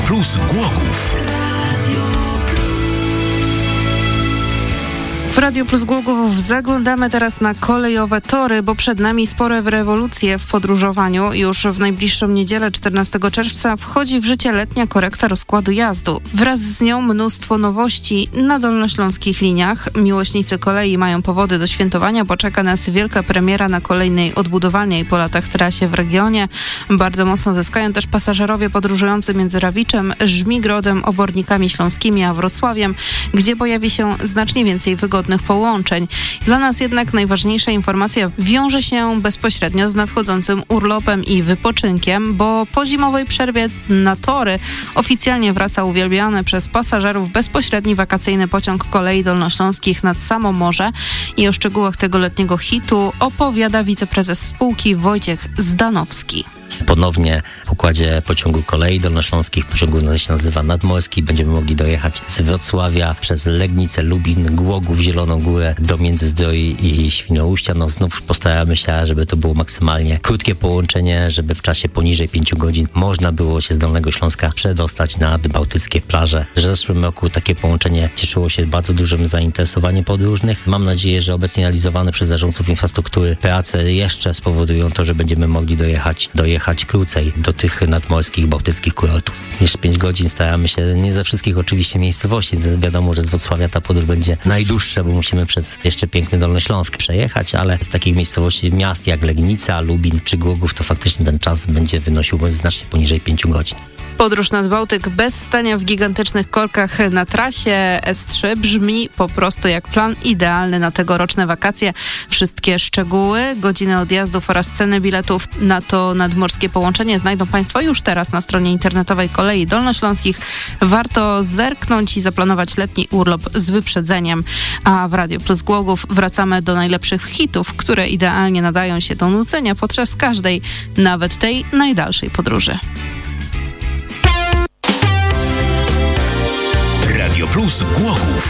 Radio Plus Głogów. W Radio Plus Głogów zaglądamy teraz na kolejowe tory, bo przed nami spore rewolucje w podróżowaniu. Już w najbliższą niedzielę 14 czerwca wchodzi w życie letnia korekta rozkładu jazdu. Wraz z nią mnóstwo nowości na dolnośląskich liniach. Miłośnicy kolei mają powody do świętowania, bo czeka nas wielka premiera na kolejnej odbudowanej po latach trasie w regionie. Bardzo mocno zyskają też pasażerowie podróżujący między Rawiczem, Żmigrodem, Obornikami Śląskimi a Wrocławiem, gdzie pojawi się znacznie więcej wygodnych połączeń. Dla nas jednak najważniejsza informacja wiąże się bezpośrednio z nadchodzącym urlopem i wypoczynkiem, bo po zimowej przerwie na tory oficjalnie wraca uwielbiany przez pasażerów bezpośredni wakacyjny pociąg kolei dolnośląskich nad samo morze i o szczegółach tego letniego hitu opowiada wiceprezes spółki Wojciech Zdanowski. Ponownie w układzie pociągu kolei dolnośląskich, pociągu się nazywa nadmorski, będziemy mogli dojechać z Wrocławia przez Legnicę, Lubin, Głogów, Zieloną Górę do Międzyzdroi i Świnoujścia. Znów postaramy się, żeby to było maksymalnie krótkie połączenie, żeby w czasie poniżej 5 godzin można było się z Dolnego Śląska przedostać nad bałtyckie plaże. W zeszłym roku takie połączenie cieszyło się bardzo dużym zainteresowaniem podróżnych. Mam nadzieję, że obecnie realizowane przez zarządców infrastruktury prace jeszcze spowodują to, że będziemy mogli dojechać krócej do tych nadmorskich, bałtyckich kurortów. Niż 5 godzin staramy się, nie ze wszystkich oczywiście miejscowości. Wiadomo, że z Wrocławia ta podróż będzie najdłuższa, bo musimy przez jeszcze piękny Dolny Śląsk przejechać, ale z takich miejscowości miast jak Legnica, Lubin czy Głogów to faktycznie ten czas będzie wynosił znacznie poniżej 5 godzin. Podróż nad Bałtyk bez stania w gigantycznych korkach na trasie S3 brzmi po prostu jak plan idealny na tegoroczne wakacje. Wszystkie szczegóły, godziny odjazdów oraz ceny biletów na to nadmorskie połączenie znajdą Państwo już teraz na stronie internetowej Kolei Dolnośląskich. Warto zerknąć i zaplanować letni urlop z wyprzedzeniem. A w Radio Plus Głogów wracamy do najlepszych hitów, które idealnie nadają się do nucenia podczas każdej, nawet tej najdalszej podróży. Radio Plus Głogów.